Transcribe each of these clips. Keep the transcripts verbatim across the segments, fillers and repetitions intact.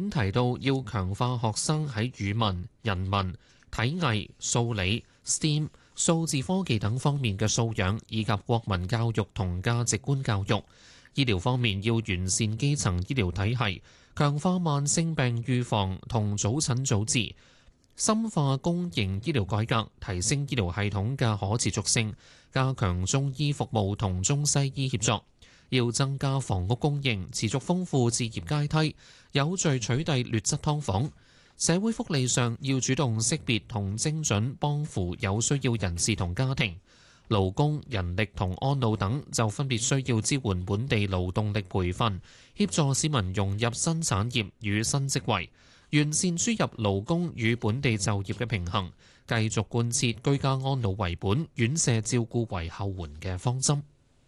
中提到要強化學生喺語文、人文、體藝、數理、S T E M、數字科技等方面嘅素養，以及國民教育同價值觀教育。醫療方面要完善基層醫療體系，強化慢性病預防同早診早治，深化公營醫療改革，提升醫療系統嘅可持續性，加強中醫服務同中西醫協作。要增加房屋供應，持續豐富置業階梯，有序取締劣質劏房。社會福利上要主動識別同精準幫扶有需要人士同家庭。勞工、人力同安老等就分別需要支援本地勞動力培訓，協助市民融入新產業與新職位，完善輸入勞工與本地就業嘅平衡，繼續貫徹居家安老為本、院舍照顧為後援嘅方針。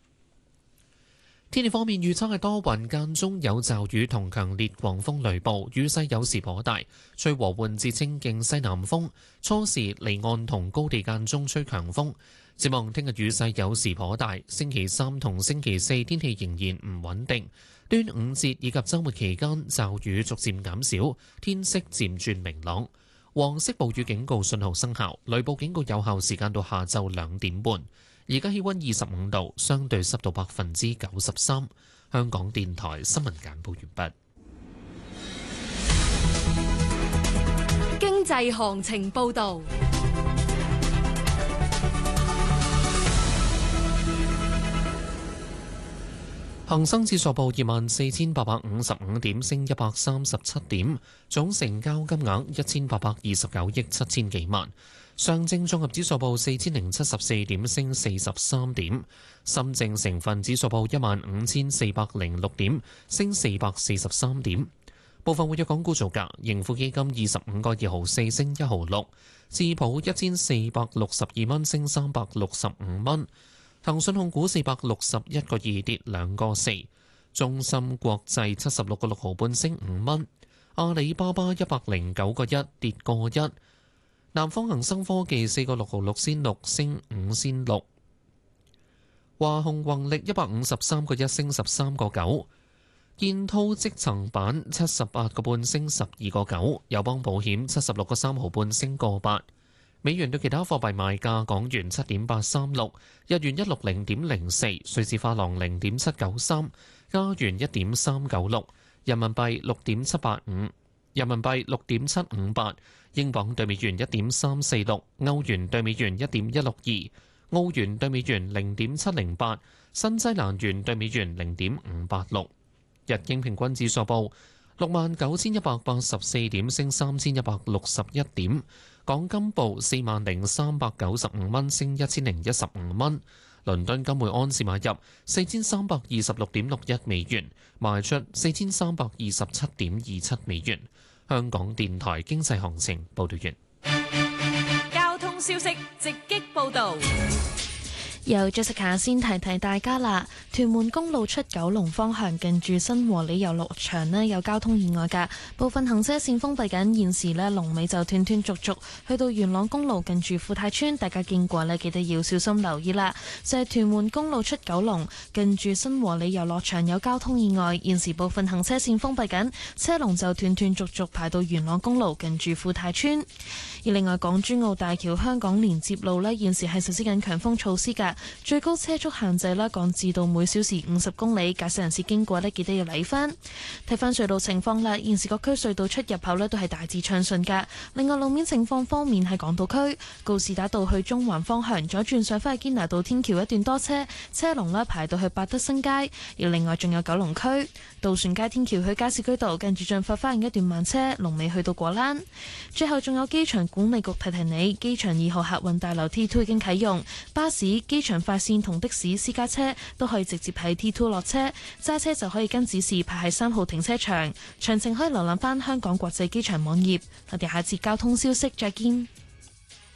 天氣方面預測係多雲，間中有驟雨同強烈狂風雷暴，雨勢有時頗大，吹和緩至清勁西南風，初時離岸同高地間中吹強風。展望聽日雨勢有時頗大，星期三同星期四天氣仍然唔穩定。端午節以及週末期間驟雨逐漸減少，天色漸轉明朗。黃色暴雨警告信號生效，雷暴警告有效時間到下晝兩點半。而家氣溫二十五度，相對濕度百分之九十三。香港電台新聞簡報完畢。經濟行情報導。 恒生指數報二萬四千八百五十五點，升一百三十七點，總成交金額一千八百二十九億七千幾萬。上證綜合指數報四千零七十四點，升四十三點。深證成分指數報一萬五千四百零六點，升四百四十三點。部分活躍港股造價，盈富基金二十五個二毫四升一毫六，智普一千四百六十二蚊升三百六十五蚊。騰訊控股四百六十一個二跌兩個四，中芯國際七十六個六毫半升五蚊，阿里巴巴一百零九個一跌個一，南方恒生科技四個六毫六仙六升五仙六，華虹宏力一百五十三個一升十三個九，建滔積層板七十八個半升十二個九，友邦保險七十六個三毫半升個八。美元對其他貨幣賣價：港元七點八三六，日元一六零點零四，瑞士法郎零點七九三，加元一點三九六，人民幣六點七八五，人民幣六點七五八，英鎊對美元一點三四六，歐元對美元一點一六二，澳元對美元零點七零八，新西蘭元對美元零點五八六。日經平均指數報六萬九千一百八十四點，升三千一百六十一點。港金報四萬零三百九十五蚊，升一千零一十五蚊。倫敦金每安士買入四千三百二十六點六一美元，賣出四千三百二十七點二七美元。香港電台經濟行情報道完。 交通消息直擊報導。 由 Jessica 先提提大家啦，屯門公路出九龍方向近住新和里遊樂場呢有交通意外㗎，部分行車線封閉緊，現時呢龍尾就斷斷續續去到元朗公路近住富泰村，大家經過呢記得要小心留意啦。就係屯門公路出九龍近住新和里遊樂場有交通意外，現時部分行車線封閉緊，車龍就斷斷續續排到元朗公路近住富泰村。而另外港珠澳大橋香港連接路呢現時係實施緊強風措施㗎。最高車速限制啦，降至到每小時五十公里，駕駛人士經過呢記得要睇翻。睇翻隧道情況啦，現時各區隧道出入口呢都係大致暢順噶。另外路面情況方面，喺港島區告士打道去中環方向左轉上返去堅拿道天橋一段多車，車龍呢排到去百德新街。而另外仲有九龍區渡船街天橋去加士居道近住進發花園一段慢車，龍尾去到果欄。最後仲有機場管理局提提你，機場二號客運大樓 T 二 已經啟用，巴士、機場快線同的士、私家車都可以直接喺 T 二落車，揸車就可以跟指示排喺三號停車場。詳情可以瀏覽翻香港國際機場網頁。我哋下次交通消息再見。